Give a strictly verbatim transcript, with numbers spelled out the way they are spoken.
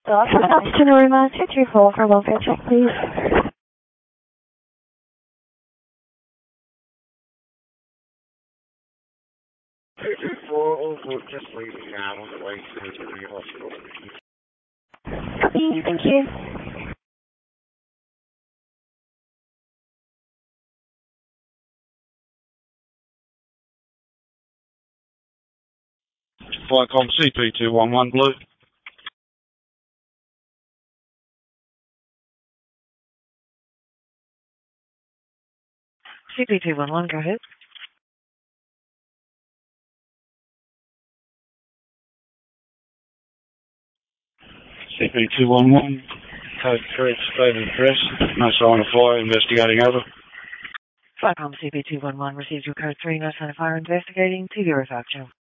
Norima two two four for welfare check, please. two two four, also just leaving now on the way to the hospital. Thank you. Flycom C P two one one Blue. C P two one one, go ahead. C P two one one, code correct, state of address, no sign of fire, investigating over. Flycom C P two one one received your code three, no sign of fire, investigating to your factual.